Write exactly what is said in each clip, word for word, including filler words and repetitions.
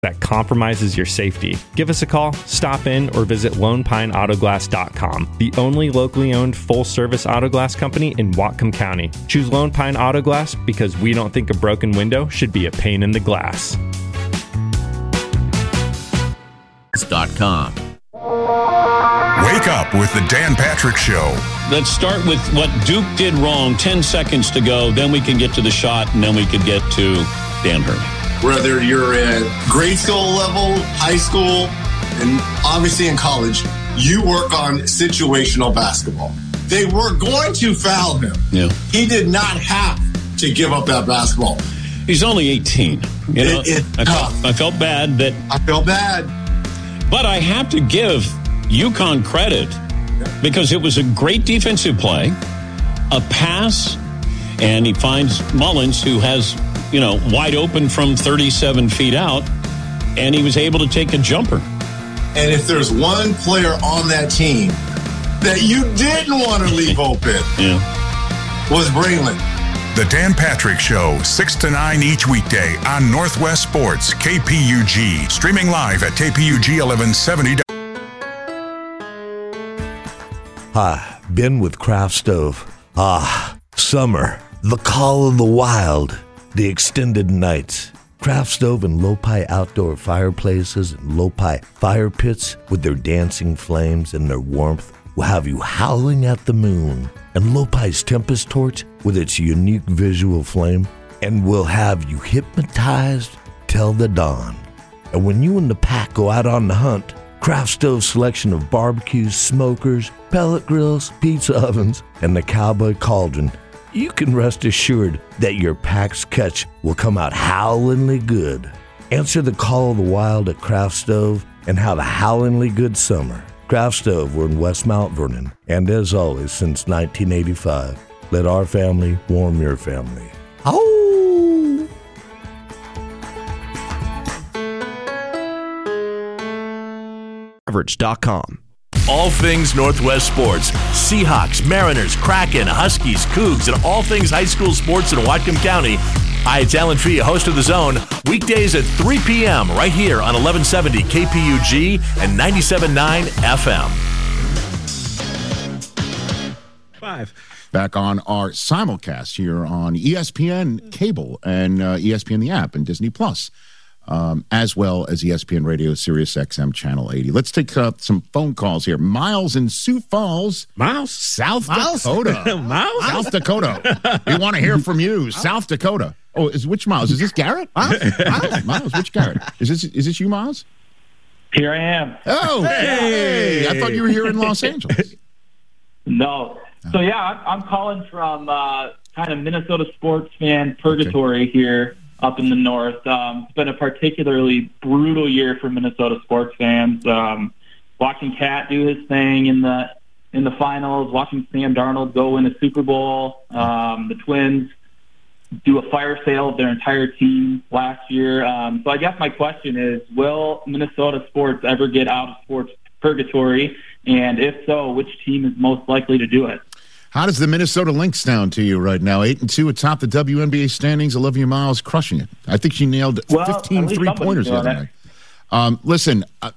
that compromises your safety. Give us a call, stop in, or visit lone pine auto glass dot com, the only locally owned full-service auto glass company in Whatcom County. Choose Lone Pine Auto Glass because we don't think a broken window should be a pain in the glass. .com. Wake up with the Dan Patrick Show. Let's start with what Duke did wrong. Ten seconds to go. Then we can get to the shot, and then we could get to Dan Hurley. Whether you're at grade school level, high school, and obviously in college, you work on situational basketball. They were going to foul him. Yeah. He did not have to give up that basketball. He's only eighteen. You know, it, it, I, felt, I felt bad that. I felt bad. But I have to give UConn credit because it was a great defensive play, a pass, and he finds Mullins, who has, you know, wide open from thirty-seven feet out, and he was able to take a jumper. And if there's one player on that team that you didn't want to leave open, yeah, was Braylon. The Dan Patrick Show, six to nine each weekday on Northwest Sports, K P U G. Streaming live at K P U G eleven seventy. Hi, Ben with Craft Stove. Ah, summer, the call of the wild, the extended nights. Craft Stove and Lopi outdoor fireplaces and Lopi fire pits with their dancing flames and their warmth will have you howling at the moon. And Lopi's Tempest Torch with its unique visual flame and will have you hypnotized till the dawn. And when you and the pack go out on the hunt, Craft Stove's selection of barbecues, smokers, pellet grills, pizza ovens, and the Cowboy Cauldron, you can rest assured that your pack's catch will come out howlingly good. Answer the call of the wild at Craft Stove and have a howlingly good summer. Craft Stove, we're in West Mount Vernon, and as always, since nineteen eighty-five, let our family warm your family. Oh! Average dot com. All things Northwest sports. Seahawks, Mariners, Kraken, Huskies, Cougs, and all things high school sports in Whatcom County. Hi, it's Alan Fee, host of The Zone. Weekdays at three p.m. right here on eleven seventy K P U G and ninety-seven point nine F M. Five. Back on our simulcast here on E S P N Cable and uh, E S P N the app and Disney Plus. Um, as well as E S P N Radio, Sirius X M Channel eighty. Let's take uh, some phone calls here. Miles in Sioux Falls. Miles? South Miles? Dakota. Miles? South Dakota. We want to hear from you. South Dakota. Oh, is which Miles? Is this Garrett? Miles? Miles? Miles, which Garrett? Is this is this you, Miles? Here I am. Oh, hey. hey. I thought you were here in Los Angeles. No. So, yeah, I'm, I'm calling from uh, kind of Minnesota sports fan purgatory okay. here. Up in the north. Um, it's been a particularly brutal year for Minnesota sports fans. Um, watching Cat do his thing in the in the finals, watching Sam Darnold go win a Super Bowl, um, the Twins do a fire sale of their entire team last year. Um, so I guess my question is, will Minnesota sports ever get out of sports purgatory? And if so, which team is most likely to do it? How does the Minnesota Lynx sound to you right now? Eight and two atop the W N B A standings. Olivia Miles crushing it. I think she nailed well, fifteen three-pointers the other night. Um, listen, uh,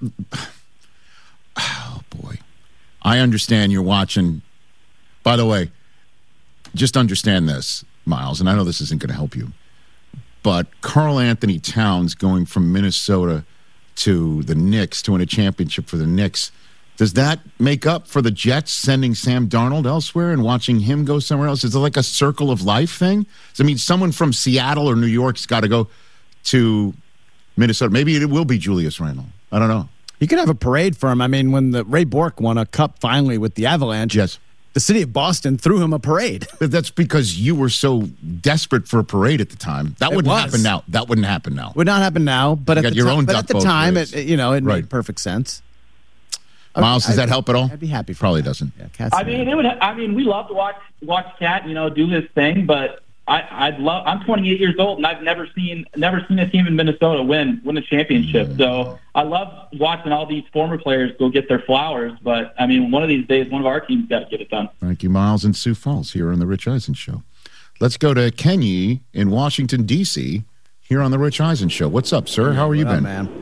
oh boy, I understand you're watching. By the way, just understand this, Miles, and I know this isn't going to help you, but Karl Anthony Towns going from Minnesota to the Knicks to win a championship for the Knicks. Does that make up for the Jets sending Sam Darnold elsewhere and watching him go somewhere else? Is it like a circle of life thing? I mean, someone from Seattle or New York's got to go to Minnesota. Maybe it will be Julius Randle. I don't know. You could have a parade for him. I mean, when the Ray Bork won a cup finally with the Avalanche, yes, the city of Boston threw him a parade. But that's because you were so desperate for a parade at the time. That It wouldn't was. happen now. That wouldn't happen now. Would not happen now, but You at got the, your ti- own but duck at the boat time, parades. it, you know, it Right. made perfect sense. Miles, does I'd- that help at all? I'd be happy for Probably that. doesn't. Yeah, Cat's I mean, it would. I mean, we love to watch watch Cat, you know, do his thing. But I, I'd love. I'm twenty-eight years old, and I've never seen never seen a team in Minnesota win win a championship. Mm. So I love watching all these former players go get their flowers. But I mean, one of these days, one of our teams got to get it done. Thank you, Miles in Sioux Falls here on the Rich Eisen Show. Let's go to Kenny in Washington D C here on the Rich Eisen Show. What's up, sir? How are you What up, been? man?